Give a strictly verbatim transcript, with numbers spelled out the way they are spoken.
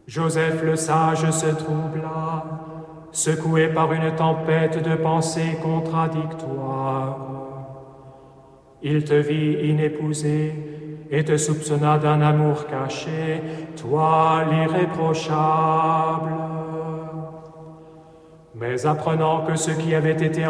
Joseph le sage se troubla, secoué par une tempête de pensées contradictoires. Il te vit inépousé et te soupçonna d'un amour caché, toi l'irréprochable. Mais apprenant que ce qui avait été